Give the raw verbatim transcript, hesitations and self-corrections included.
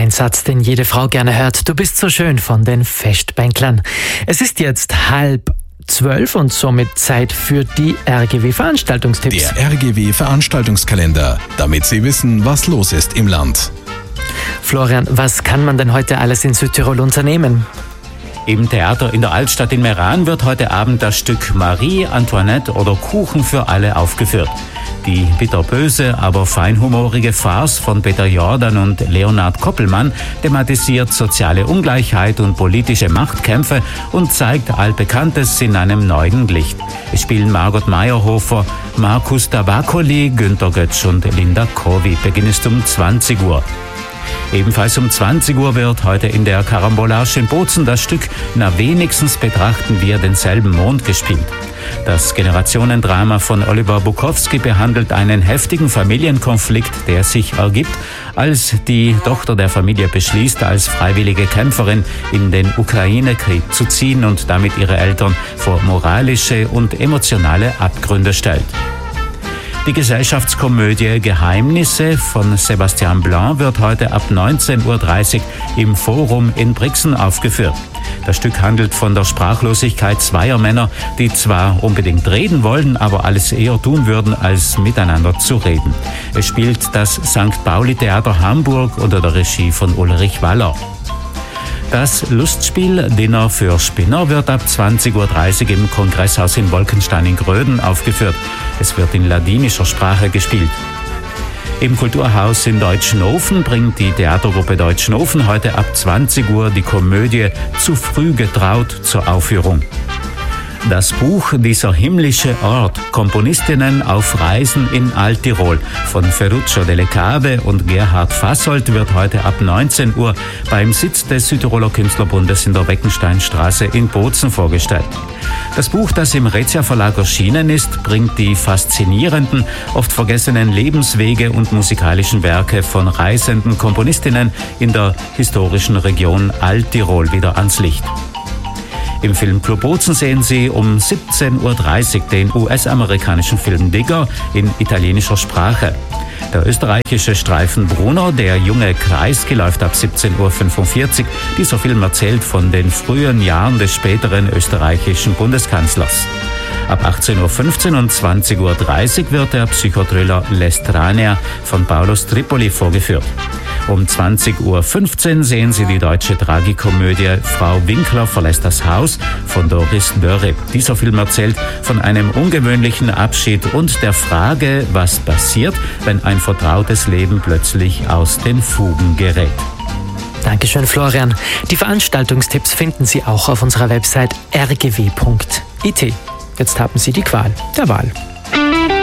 Ein Satz, den jede Frau gerne hört. Du bist so schön von den Festbänklern. Es ist jetzt halb zwölf und somit Zeit für die R G W-Veranstaltungstipps. Der R G W-Veranstaltungskalender, damit Sie wissen, was los ist im Land. Florian, was kann man denn heute alles in Südtirol unternehmen? Im Theater in der Altstadt in Meran wird heute Abend das Stück Marie Antoinette oder Kuchen für alle aufgeführt. Die bitterböse, aber feinhumorige Farce von Peter Jordan und Leonhard Koppelmann thematisiert soziale Ungleichheit und politische Machtkämpfe und zeigt Altbekanntes in einem neuen Licht. Es spielen Margot Meyerhofer, Markus Tabakoli, Günter Götsch und Linda Kovi. Beginn ist um zwanzig Uhr. Ebenfalls um zwanzig Uhr wird heute in der Karambolage in Bozen das Stück Na wenigstens betrachten wir denselben Mond gespielt. Das Generationendrama von Oliver Bukowski behandelt einen heftigen Familienkonflikt, der sich ergibt, als die Tochter der Familie beschließt, als freiwillige Kämpferin in den Ukraine-Krieg zu ziehen und damit ihre Eltern vor moralische und emotionale Abgründe stellt. Die Gesellschaftskomödie Geheimnisse von Sebastian Blanc wird heute ab neunzehn Uhr dreißig im Forum in Brixen aufgeführt. Das Stück handelt von der Sprachlosigkeit zweier Männer, die zwar unbedingt reden wollen, aber alles eher tun würden, als miteinander zu reden. Es spielt das Sankt Pauli Theater Hamburg unter der Regie von Ulrich Waller. Das Lustspiel Dinner für Spinner wird ab zwanzig Uhr dreißig im Kongresshaus in Wolkenstein in Gröden aufgeführt. Es wird in ladinischer Sprache gespielt. Im Kulturhaus in Deutschnofen bringt die Theatergruppe Deutschnofen heute ab zwanzig Uhr die Komödie Zu früh getraut zur Aufführung. Das Buch Dieser himmlische Ort, Komponistinnen auf Reisen in Alttirol von Ferruccio Delle Cave und Gerhard Fassold wird heute ab neunzehn Uhr beim Sitz des Südtiroler Künstlerbundes in der Beckensteinstraße in Bozen vorgestellt. Das Buch, das im Rezia Verlag erschienen ist, bringt die faszinierenden, oft vergessenen Lebenswege und musikalischen Werke von reisenden Komponistinnen in der historischen Region Alttirol wieder ans Licht. Im Filmclub Bozen sehen Sie um siebzehn Uhr dreißig den U S-amerikanischen Film Digger in italienischer Sprache. Der österreichische Streifen Bruno, der junge Kreisky, läuft ab siebzehn Uhr fünfundvierzig. Dieser Film erzählt von den frühen Jahren des späteren österreichischen Bundeskanzlers. Ab achtzehn Uhr fünfzehn und zwanzig Uhr dreißig wird der Psychothriller L'Estranea von Paulus Tripoli vorgeführt. Um zwanzig Uhr fünfzehn sehen Sie die deutsche Tragikomödie Frau Winkler verlässt das Haus von Doris Dörre. Dieser Film erzählt von einem ungewöhnlichen Abschied und der Frage, was passiert, wenn ein vertrautes Leben plötzlich aus den Fugen gerät. Dankeschön, Florian. Die Veranstaltungstipps finden Sie auch auf unserer Website r g w punkt i t. Jetzt haben Sie die Qual der Wahl.